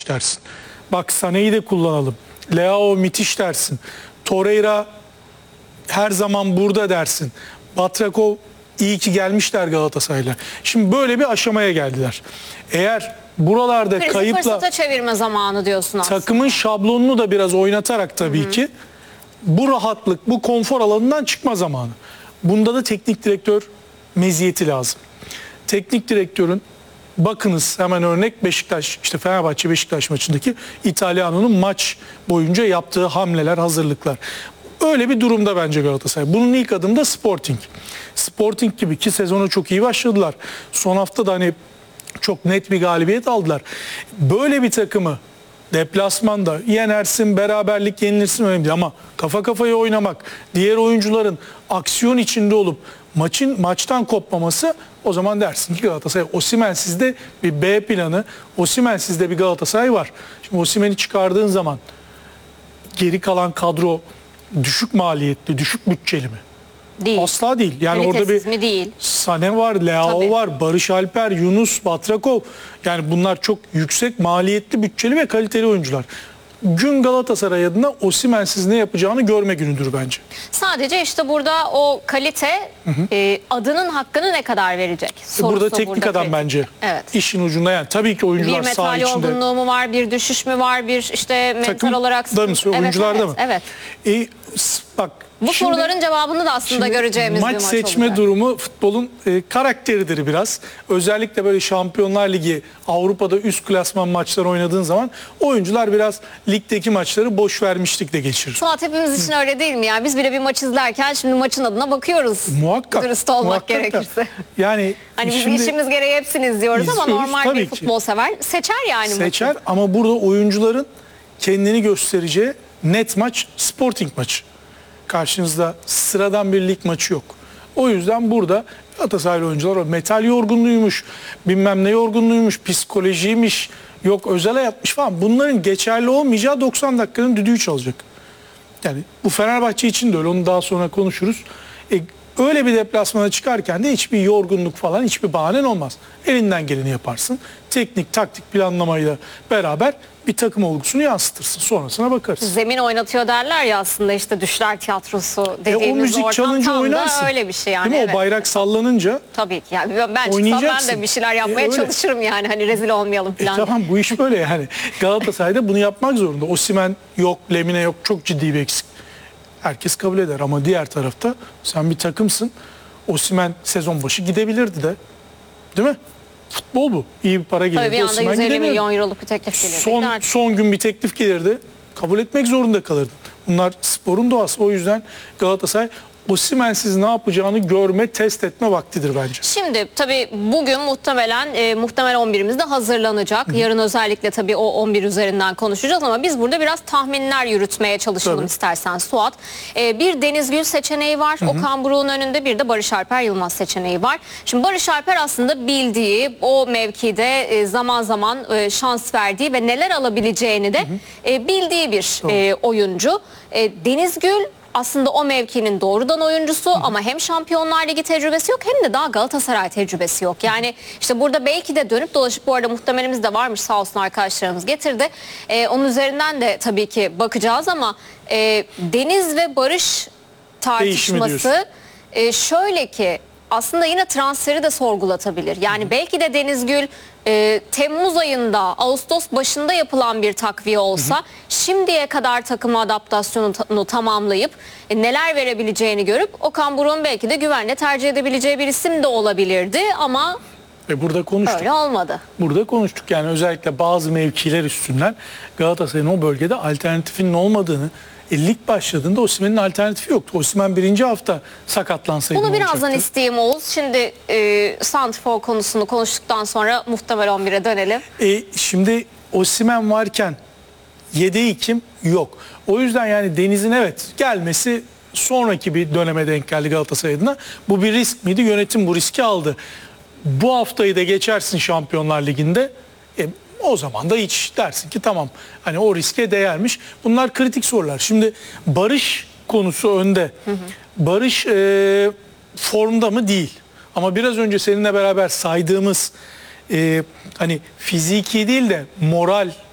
müthiş dersin. Bak Sané'yi de kullanalım. Leao müthiş dersin. Torreira her zaman burada dersin. Batrakov iyi ki gelmişler Galatasaray'la. Şimdi böyle bir aşamaya geldiler. Eğer buralarda Krizi kayıpla fırsata çevirme zamanı diyorsun aslında. takımın şablonunu da biraz oynatarak tabii ki bu rahatlık, bu konfor alanından çıkma zamanı. Bunda da teknik direktör meziyeti lazım. Teknik direktörün bakınız hemen örnek Beşiktaş, işte Fenerbahçe Beşiktaş maçındaki İtalyano'nun maç boyunca yaptığı hamleler, hazırlıklar. Öyle bir durumda bence Galatasaray. Bunun ilk adımı da Sporting. Sporting gibi ki sezona çok iyi başladılar. Son hafta da hani çok net bir galibiyet aldılar. Böyle bir takımı deplasmanda yenersin, beraberlik yenilirsin önemli değil. Ama kafa kafaya oynamak, diğer oyuncuların aksiyon içinde olup maçtan kopmaması, o zaman dersin ki Galatasaray, Osimhen'siz de bir B planı, Osimhen'siz de bir Galatasaray var. Şimdi Osimhen'i çıkardığın zaman geri kalan kadro düşük maliyetli, düşük bütçeli mi? Değil. Asla değil. Yani orada bir mi değil. Sané var, Leao Tabii. var, Barış Alper, Yunus, Batrakov. Yani bunlar çok yüksek maliyetli, bütçeli ve kaliteli oyuncular. Gün Galatasaray adına Osimhen'siz ne yapacağını görme günüdür bence. Sadece işte burada o kalite adının hakkını ne kadar verecek? Burada teknik adam kritik. bence. Evet. İşin ucunda yani. Tabii ki oyuncular Bir saha metal içinde. yorgunluğu mu var, bir düşüş mü var, bir işte mental Takım olarak da mı? Oyuncularda mı? Evet. Bak. Bu şimdi- soruların cevabını da aslında Şimdi göreceğimiz bir maç maç seçme olacak. durumu futbolun karakteridir biraz. Özellikle böyle Şampiyonlar Ligi, Avrupa'da üst klasman maçları oynadığın zaman oyuncular biraz ligdeki maçları boş vermişlikle geçirir. Suat, hepimiz için öyle değil mi ya? Biz bile bir maç izlerken şimdi maçın adına bakıyoruz. Muhakkak. Dürüst olmak muhakkak da. gerekirse. Yani Hani biz şimdi işimiz gereği hepsini izliyoruz ama İzliyoruz, normal tabii bir ki. futbol sever seçer yani seçer maçı. ama burada oyuncuların kendini göstereceği net maç Sporting maçı. Karşınızda sıradan bir lig maçı yok. O yüzden burada Galatasaraylı oyuncular o metal yorgunluğuymuş, bilmem ne yorgunluğuymuş, psikolojiymiş, yok özel hayatmış falan. Bunların geçerli olmayacağı 90 dakikanın düdüğü çalacak. Yani bu Fenerbahçe için de öyle, onu daha sonra konuşuruz. Öyle bir deplasmana çıkarken de hiçbir yorgunluk falan, hiçbir bahanen olmaz. Elinden geleni yaparsın. Teknik, taktik planlamayla beraber bir takım olgusunu yansıtırsın. Sonrasına bakarız. Zemin oynatıyor derler ya, aslında işte düşler tiyatrosu dediğimiz O müzik ortam çalınca tam da oynarsın. öyle bir şey yani. Değil mi? Evet. O bayrak sallanınca Tabii ki. Yani ben çıksam ben oynayacaksın. de bir şeyler yapmaya Öyle. çalışırım yani. Hani rezil olmayalım falan. tamam, bu iş böyle yani. Galatasaray'da bunu yapmak zorunda. Osimhen yok, Lemine yok. Çok ciddi bir eksik. Herkes kabul eder ama diğer tarafta sen bir takımsın. Osimhen sezon başı gidebilirdi de. Değil mi? Futbol bu. İyi bir para gelirdi. Tabii bir anda Osimhen 150 gidemiyor. milyon euroluk bir teklif gelirdi. Son gün bir teklif gelirdi. Kabul etmek zorunda kalırdın. Bunlar sporun doğası. O yüzden Galatasaray Osimhen'siz ne yapacağını görme, test etme vaktidir bence. Şimdi tabii bugün muhtemel 11'imiz de hazırlanacak. Yarın özellikle tabii o 11 üzerinden konuşacağız ama biz burada biraz tahminler yürütmeye çalışalım istersen Suat. Bir Deniz Gül seçeneği var. Okan Buruk'un önünde, bir de Barış Alper Yılmaz seçeneği var. Şimdi Barış Alper aslında bildiği o mevkide zaman zaman şans verdiği ve neler alabileceğini de bildiği bir oyuncu. Deniz Gül aslında o mevkinin doğrudan oyuncusu ama hem Şampiyonlar Ligi tecrübesi yok hem de daha Galatasaray tecrübesi yok. Yani işte burada belki de dönüp dolaşıp, bu arada muhtemelimiz de varmış, sağ olsun arkadaşlarımız getirdi. Onun üzerinden de tabii ki bakacağız ama Deniz ve Barış tartışması şöyle ki aslında yine transferi de sorgulatabilir. Yani belki de Deniz Gül Temmuz ayında, Ağustos başında yapılan bir takviye olsa şimdiye kadar takıma adaptasyonunu tamamlayıp neler verebileceğini görüp Okan Buruk'un belki de güvenle tercih edebileceği bir isim de olabilirdi ama Burada konuştuk. öyle olmadı. Burada konuştuk yani, özellikle bazı mevkiler üstünden Galatasaray'ın o bölgede alternatifinin olmadığını. Lig başladığında Osimhen'in alternatifi yoktu. Osimhen birinci hafta sakatlansaydı Bunu birazdan olacaktı? isteyeyim Oğuz. Şimdi santrfor konusunu konuştuktan sonra muhtemel 11'e dönelim. Şimdi Osimhen varken yedeği kim? Yok. O yüzden yani Deniz'in evet gelmesi sonraki bir döneme denk geldi Galatasaray adına. Bu bir risk miydi? Yönetim bu riski aldı. Bu haftayı da geçersin Şampiyonlar Ligi'nde. O zaman da hiç dersin ki tamam, hani o riske değermiş. Bunlar kritik sorular. Şimdi Barış konusu önde. Barış formda mı? Değil. Ama biraz önce seninle beraber saydığımız hani fiziki değil de moral